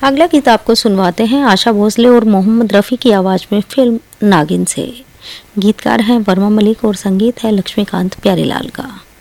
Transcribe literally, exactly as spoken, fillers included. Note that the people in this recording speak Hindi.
अगला गीत आपको सुनवाते हैं आशा भोसले और मोहम्मद रफ़ी की आवाज़ में फिल्म नागिन से। गीतकार हैं वर्मा मलिक और संगीत है लक्ष्मीकांत प्यारेलाल का।